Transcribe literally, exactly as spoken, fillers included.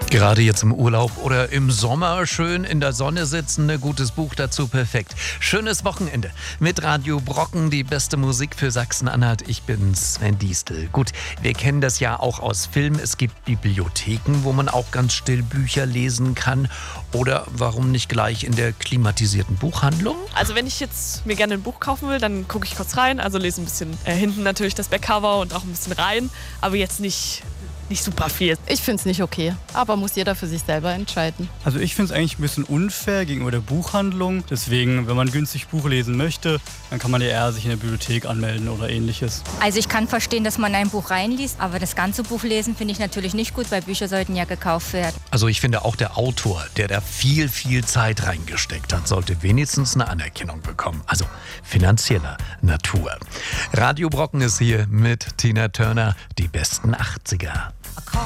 Gerade jetzt im Urlaub oder im Sommer schön in der Sonne sitzen, ein gutes Buch dazu, perfekt. Schönes Wochenende mit Radio Brocken, die beste Musik für Sachsen-Anhalt. Ich bin Sven Diestel. Gut, wir kennen das ja auch aus Filmen. Es gibt Bibliotheken, wo man auch ganz still Bücher lesen kann. Oder warum nicht gleich in der klimatisierten Buchhandlung? Also wenn ich jetzt mir gerne ein Buch kaufen will, dann gucke ich kurz rein. Also lese ein bisschen äh, hinten natürlich das Backcover und auch ein bisschen rein. Aber jetzt nicht... Nicht super viel. Ich finde es nicht okay, aber muss jeder für sich selber entscheiden. Also ich finde es eigentlich ein bisschen unfair gegenüber der Buchhandlung. Deswegen, wenn man günstig Buch lesen möchte, dann kann man ja eher sich in der Bibliothek anmelden oder ähnliches. Also ich kann verstehen, dass man ein Buch reinliest, aber das ganze Buch lesen finde ich natürlich nicht gut, weil Bücher sollten ja gekauft werden. Also ich finde auch der Autor, der da viel, viel Zeit reingesteckt hat, sollte wenigstens eine Anerkennung bekommen. Also finanzieller Natur. Radio Brocken ist hier mit Tina Turner, die besten achtziger.